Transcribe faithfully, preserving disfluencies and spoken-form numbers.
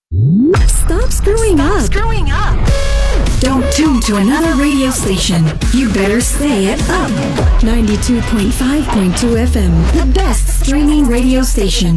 Stop screwing Stop up. screwing up. Don't tune to another radio station. You better stay at Up. ninety-two point five point two F M, the best streaming radio station.